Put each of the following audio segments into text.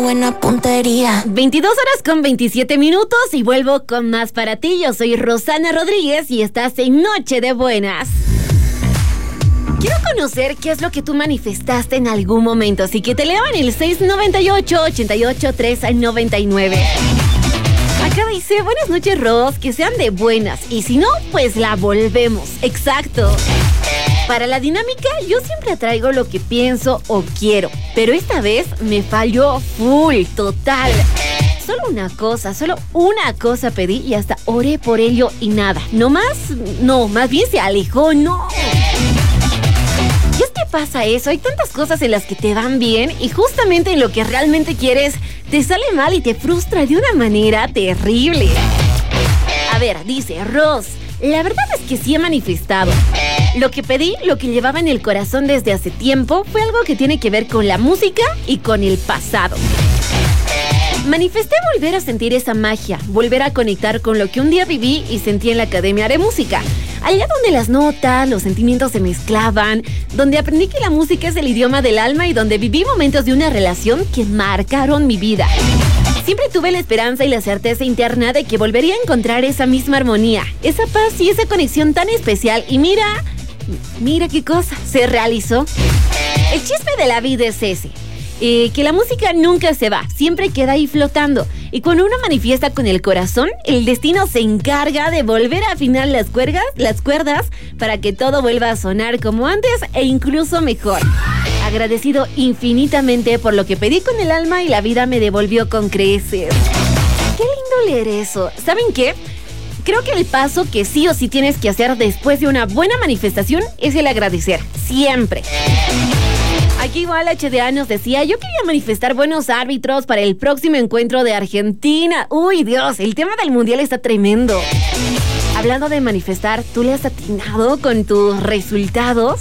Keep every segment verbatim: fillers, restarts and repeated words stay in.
buena puntería. veintidós horas con veintisiete minutos y vuelvo con más para ti. Yo soy Rosana Rodríguez y estás en Noche de Buenas. Quiero conocer qué es lo que tú manifestaste en algún momento, así que te leo en el seis noventa y ocho, ochenta y ocho, tres noventa y nueve. Acá dice, buenas noches, Ros, que sean de buenas, y si no, pues la volvemos. Exacto. Para la dinámica, yo siempre atraigo lo que pienso o quiero, pero esta vez me falló full, total. Solo una cosa, solo una cosa pedí y hasta oré por ello y nada. No más, no, más bien se alejó, no. ¿Y es que pasa eso? Hay tantas cosas en las que te van bien y justamente en lo que realmente quieres te sale mal y te frustra de una manera terrible. A ver, dice Ros, la verdad es que sí he manifestado. Lo que pedí, lo que llevaba en el corazón desde hace tiempo, fue algo que tiene que ver con la música y con el pasado. Manifesté volver a sentir esa magia, volver a conectar con lo que un día viví y sentí en la Academia de Música. Allá donde las notas, los sentimientos se mezclaban, donde aprendí que la música es el idioma del alma y donde viví momentos de una relación que marcaron mi vida. Siempre tuve la esperanza y la certeza interna de que volvería a encontrar esa misma armonía, esa paz y esa conexión tan especial. Y mira, mira qué cosa, se realizó. El chisme de la vida es ese. Eh, que la música nunca se va, siempre queda ahí flotando. Y cuando uno manifiesta con el corazón, el destino se encarga de volver a afinar las cuerdas, las cuerdas para que todo vuelva a sonar como antes e incluso mejor. Agradecido infinitamente por lo que pedí con el alma y la vida me devolvió con creces. Qué lindo leer eso. ¿Saben qué? Creo que el paso que sí o sí tienes que hacer después de una buena manifestación es el agradecer, siempre. Aquí igual H D A nos decía, yo quería manifestar buenos árbitros para el próximo encuentro de Argentina. Uy, Dios, el tema del mundial está tremendo. Hablando de manifestar, ¿tú le has atinado con tus resultados?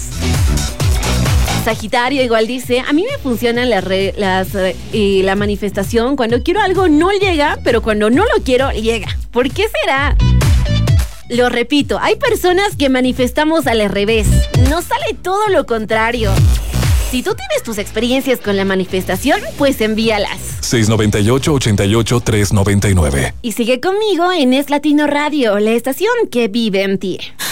Sagitario igual dice, a mí me funcionan las, re, las eh, la manifestación. Cuando quiero algo no llega, pero cuando no lo quiero, llega. ¿Por qué será? Lo repito, hay personas que manifestamos al revés. Nos sale todo lo contrario. Si tú tienes tus experiencias con la manifestación, pues envíalas. seis noventa y ocho, ochenta y ocho, tres noventa y nueve. Y sigue conmigo en Es Latino Radio, la estación que vive en ti.